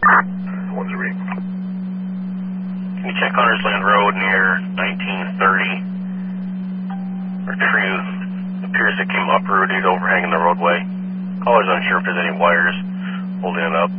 One's a read. Can you check Huntersland Road near 1930? A tree appears it came uprooted, overhanging the roadway. Caller's unsure if there's any wires holding it up.